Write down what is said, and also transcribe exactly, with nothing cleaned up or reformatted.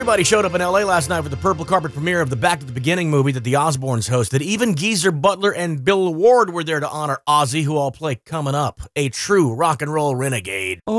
Everybody showed up in L A last night for the purple carpet premiere of the Back to the Beginning movie that the Osbournes hosted. Even Geezer Butler and Bill Ward were there to honor Ozzy, who all play Coming Up, a true rock and roll renegade.